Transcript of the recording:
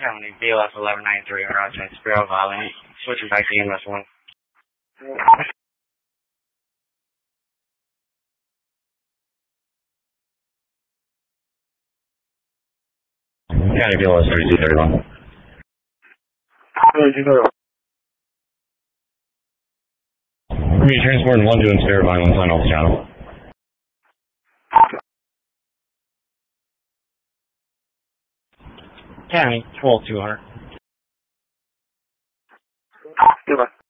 County, BLS 1193, Roger, Sparrow Valley. Switching back to EMS 1. County, BLS 3231. 3231. Be transporting 1 to and verifying 1 sign off the channel. County, 12200. Goodbye.